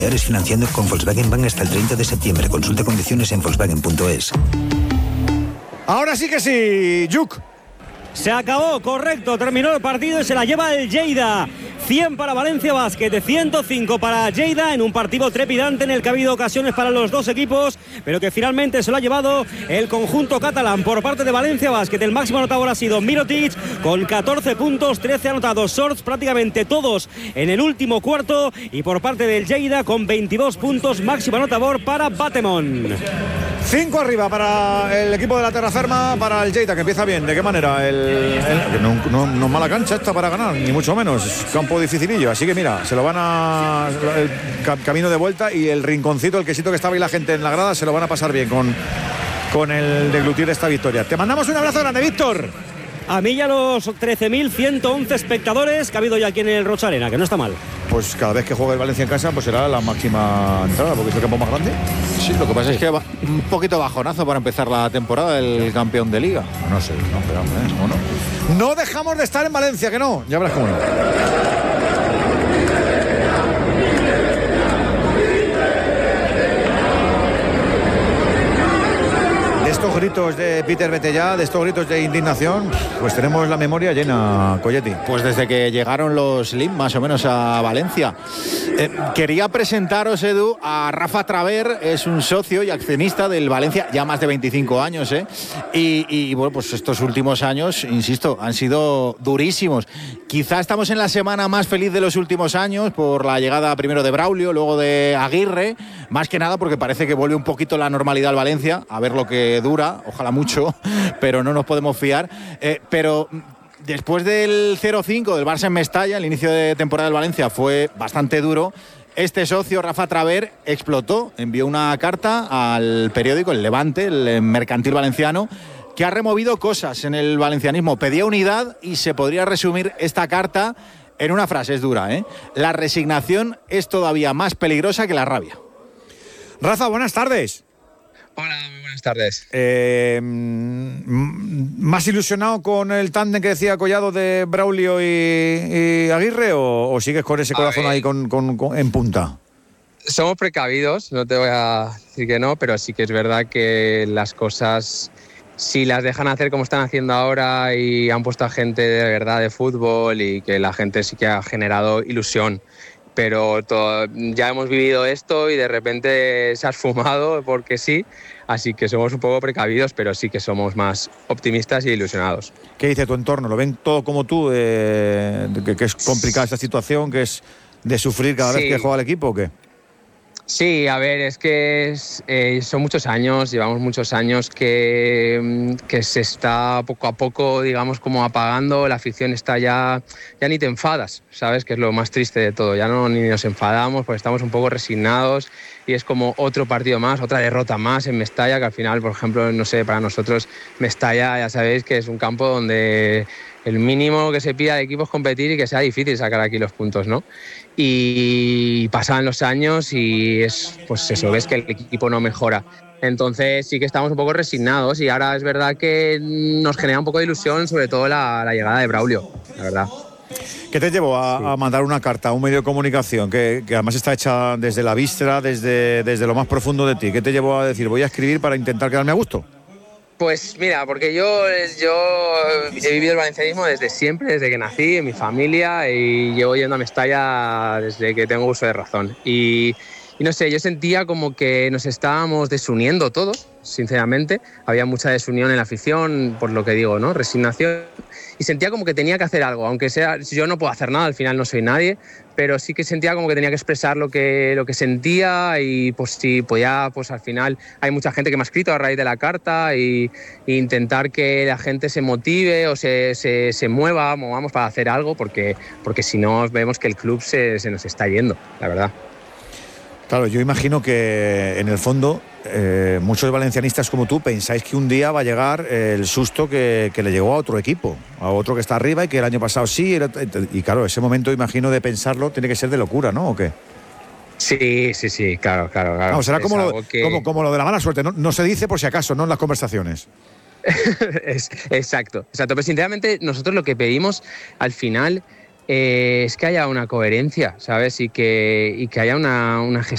Eres financiando con Volkswagen Bank hasta el 30 de septiembre. Consulta condiciones en Volkswagen.es. Ahora sí que sí, Yuk. Se acabó, correcto, terminó el partido y se la lleva el Lleida. 100 para Valencia Basket, 105 para Lleida, en un partido trepidante en el que ha habido ocasiones para los dos equipos, pero que finalmente se lo ha llevado el conjunto catalán. Por parte de Valencia Basket, el máximo anotador ha sido Mirotic, con 14 puntos, 13 anotados, shorts prácticamente todos en el último cuarto, y por parte del Lleida, con 22 puntos, máximo anotador para Batemon. 5 arriba para el equipo de la Terraferma, para el Lleida, que empieza bien. ¿De qué manera? No es mala cancha esta para ganar, ni mucho menos. Es campo dificilillo, así que mira, se lo van a... El camino de vuelta y el rinconcito, el quesito que estaba ahí la gente en la grada, se lo van a pasar bien con el deglutir de esta victoria. Te mandamos un abrazo grande, Víctor. A mí ya los 13.111 espectadores que ha habido ya aquí en el Rocha Arena, que no está mal. Pues cada vez que juegue el Valencia en casa, pues será la máxima entrada, porque es el campo más grande. Sí, lo que pasa es que va un poquito bajonazo para empezar la temporada el campeón de Liga. No sé, no, pero ¿o no? No dejamos de estar en Valencia, que no. Ya verás cómo no. Estos gritos de Peter Betellá, de estos gritos de indignación, pues tenemos la memoria llena, Colletti. Pues desde que llegaron los LIM más o menos a Valencia. Quería presentaros, Edu, a Rafa Traver, es un socio y accionista del Valencia, ya más de 25 años, y bueno, pues estos últimos años, insisto, han sido durísimos. Quizá estamos en la semana más feliz de los últimos años por la llegada primero de Braulio, luego de Aguirre, más que nada porque parece que vuelve un poquito la normalidad al Valencia, a ver lo que dura, ojalá mucho, pero no nos podemos fiar. Pero después del 0-5 del Barça en Mestalla, el inicio de temporada del Valencia fue bastante duro. Este socio, Rafa Traver, explotó, envió una carta al periódico El Levante, el mercantil valenciano, que ha removido cosas en el valencianismo. Pedía unidad y se podría resumir esta carta en una frase, es dura, ¿eh? La resignación es todavía más peligrosa que la rabia. Rafa, buenas tardes. Hola, muy buenas tardes. ¿Más ilusionado con el tándem que decía Collado de Braulio y Aguirre o sigues con ese corazón ahí en punta? Somos precavidos, no te voy a decir que no, pero sí que es verdad que las cosas, si las dejan hacer como están haciendo ahora y han puesto a gente de verdad de fútbol y que la gente sí que ha generado ilusión. Pero ya hemos vivido esto y de repente se ha esfumado porque sí, así que somos un poco precavidos, pero sí que somos más optimistas y ilusionados. ¿Qué dice tu entorno? ¿Lo ven todo como tú? Que es complicada esta situación, que es de sufrir cada vez que juega el equipo o qué? Sí, a ver, es que son muchos años, llevamos muchos años que se está poco a poco, digamos, como apagando, la afición está ya ni te enfadas, ¿sabes? Que es lo más triste de todo, ya ni nos enfadamos porque estamos un poco resignados y es como otro partido más, otra derrota más en Mestalla, que al final, por ejemplo, no sé, para nosotros Mestalla ya sabéis que es un campo donde el mínimo que se pida de equipo es competir y que sea difícil sacar aquí los puntos, ¿no? Y pasaban los años y pues eso, ves que el equipo no mejora. Entonces sí que estamos un poco resignados y ahora es verdad que nos genera un poco de ilusión, sobre todo la llegada de Braulio, la verdad. ¿Qué te llevó a mandar una carta a un medio de comunicación que además está hecha desde la víscera, desde lo más profundo de ti? ¿Qué te llevó a decir, voy a escribir para intentar quedarme a gusto? Pues mira, porque yo he vivido el valencianismo desde siempre, desde que nací, en mi familia, y llevo yendo a Mestalla desde que tengo uso de razón. Y no sé, yo sentía como que nos estábamos desuniendo todos, sinceramente. Había mucha desunión en la afición, por lo que digo, ¿no? Resignación. Y sentía como que tenía que hacer algo, aunque sea, yo no puedo hacer nada, al final no soy nadie, pero sí que sentía como que tenía que expresar lo que sentía y pues si podía, pues al final hay mucha gente que me ha escrito a raíz de la carta y intentar que la gente se motive o se movamos para hacer algo porque si no vemos que el club se nos está yendo, la verdad. Claro, yo imagino que en el fondo muchos valencianistas como tú pensáis que un día va a llegar el susto que le llegó a otro equipo, a otro que está arriba y que el año pasado sí, y claro, ese momento imagino de pensarlo tiene que ser de locura, ¿no? ¿O qué? Sí, claro. No, será como lo de la mala suerte, no se dice por si acaso, no en las conversaciones. Exacto, pero sinceramente nosotros lo que pedimos al final es que haya una coherencia, ¿sabes? Y que haya una gestión